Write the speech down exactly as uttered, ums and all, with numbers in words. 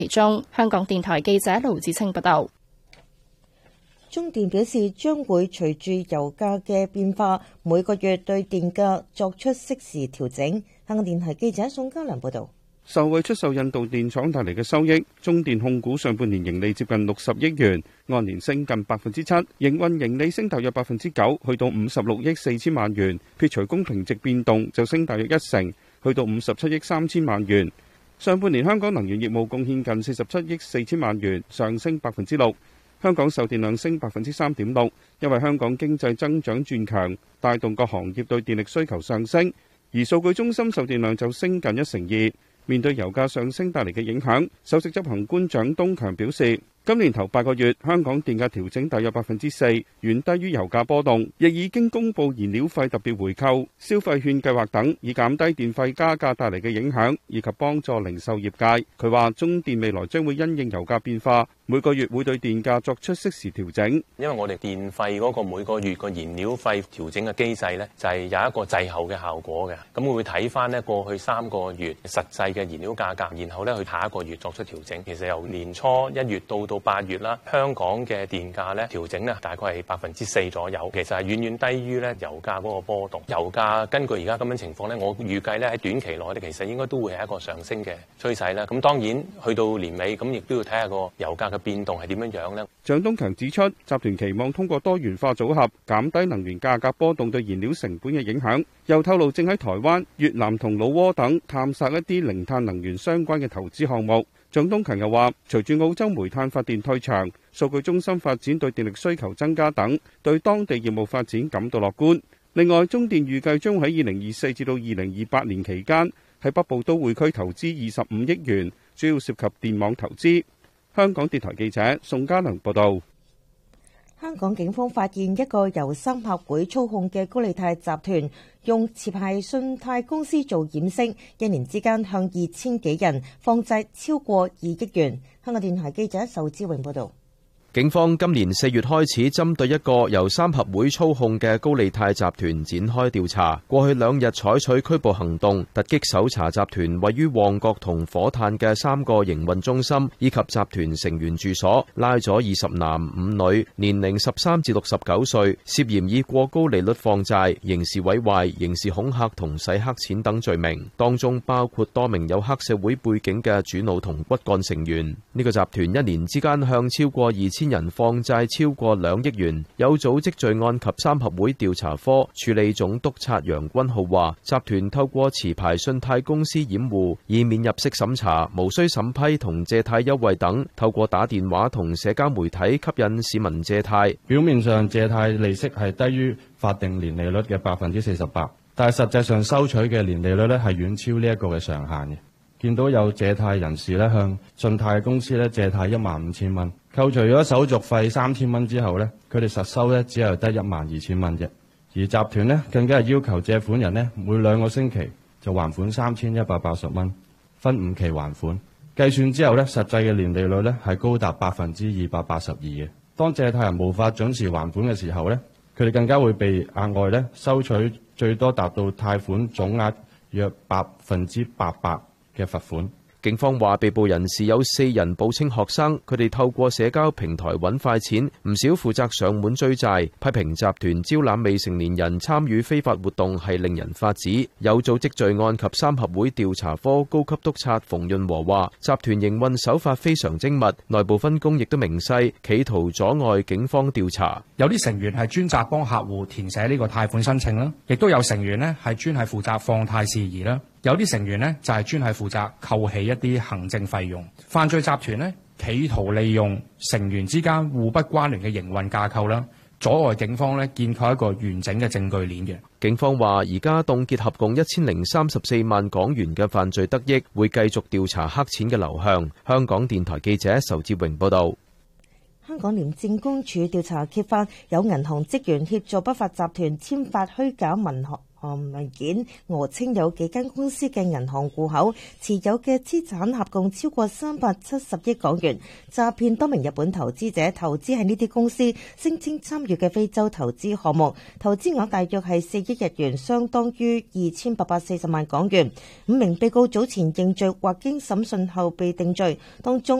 其中，香港電台記者盧子清報道。 中電表示將會隨住油價嘅變化，每個月對電價作出適時調整。香港電台記者宋嘉良報道。 受惠出售印度電廠帶嚟嘅收益，中電控股上半年盈利接近六十億元，按年升近百分之七，營運盈利升大約百分之九，去到五十六億四千萬元，撇除公平值變動就升大約一成，去到五十七億三千萬元。上半年香港能源業務貢獻近四十七億四千萬元，上升百分之六。香港售電量升百分之三點六，因為香港經濟增長轉強，帶動各行業對電力需求上升。而數據中心售電量就升近一成二。面對油價上升帶嚟嘅影響，首席執行官蔣東強表示，今年頭八個月香港電價調整大約百分之四，遠低於油價波動，亦已經公布燃料費特別回扣、消費券計劃等，以減低電費加價帶嚟嘅影響，以及幫助零售業界。佢話中電未來將會因應油價變化，每個月會對電價作出適時調整。 因為我哋電費嗰個每個月個燃料費調整嘅機制呢，就係有一個滯後嘅效果嘅。咁我會睇翻呢過去三個月實際嘅燃料價格，然後呢去下一個月作出調整。其實由年初一月到到八月啦，香港嘅電價呢調整呢大概係百分之四左右，其實係遠遠低於呢油價嗰個波動。油價根據而家咁樣情況呢，我預計呢喺短期內呢，其實應該都會係一個上升嘅趨勢啦。咁當然去到年尾，咁亦都要睇下個油價嘅變動係點樣樣呢？ 蔣東強指出，集團期望通過多元化組合減低能源價格波動對燃料成本嘅影響。又透露正喺台灣、越南同老撾等探索一啲零碳能源相關嘅投資項目。蔣東強又話，隨住澳洲煤炭發電退場、數據中心發展對電力需求增加等，對當地業務發展感到樂觀。另外，中電預計將會喺二零二四至到二零二八年期間喺北部都會區投資二十五億元，主要涉及電網投資。香港電台記者宋嘉良報道。 香港警方發現一個由三合會操控嘅高利貸集團，用持牌信貸公司做掩飾，一年之間向二千幾人放債超過二億元。香港電台記者仇志榮報道。 警方今年四月開始針對一個由三合會操控嘅高利貸集團展開調查。過去兩日採取拘捕行動，突擊搜查集團位於旺角同火炭嘅三個營運中心，以及集團成員住所，拉咗二十男五女，年齡十三至六十九歲，涉嫌以過高利率放債、刑事毀壞、刑事恐嚇同洗黑錢等罪名，當中包括多名有黑社會背景嘅主腦同骨幹成員。呢個集團一年之間向超過二千千人放債超過兩億元。有組織罪案及三合會調查科處理總督察楊君浩話，集團透過持牌信貸公司掩護，以免入息審查、無需審批同借貸優惠等，透過打電話同社交媒體吸引市民借貸。 表面上借貸利息係低於法定年利率嘅百分之四十八，但係實際上收取嘅年利率咧係遠超呢一個嘅上限嘅。見到有借貸人士咧向信貸公司咧借貸一萬五千蚊，扣除咗手續費三千蚊之後咧，佢哋實收咧只係得一萬二千蚊啫。而集團咧更加係要求借款人咧每兩個星期就還款三千一百八十蚊，分五期還款。計算之後咧，實際嘅年利率咧係高達百分之二百八十二嘅。當借貸人無法準時還款嘅時候咧，佢哋更加會被額外咧收取最多達到貸款總額約百分之八百嘅罰款。 警方話，被捕人士有四人報稱學生，佢哋透過社交平台揾快錢，唔少負責上門追債，批評集團招攬未成年人參與非法活動係令人髮指。有組織罪案及三合會調查科高級督察馮潤和話，集團營運手法非常精密，內部分工亦都明細，企圖阻礙警方調查。 有啲成員係專責幫客戶填寫呢個貸款申請啦，亦都有成員呢係專係負責放貸事宜啦。有啲成員呢，就係專係負責扣起一啲行政費用。犯罪集團呢，企圖利用成員之間互不關聯嘅營運架構啦，阻礙警方呢建構一個完整嘅證據鏈嘅。 警方話，而家凍結合共一千零三十四萬港元嘅犯罪得益，會繼續調查黑錢嘅流向。香港電台記者仇志榮報道。 香港廉政公署調查揭發，有銀行職員協助不法集團簽發虛假文項文件，訛稱有幾間公司嘅銀行戶口持有嘅資產合共超過三百七十億港元，詐騙多名日本投資者投資喺呢啲公司聲稱參與嘅非洲投資項目，投資額大約係四億日元，相當於二千八百四十萬港元。五名被告早前認罪或經審訊後被定罪，當中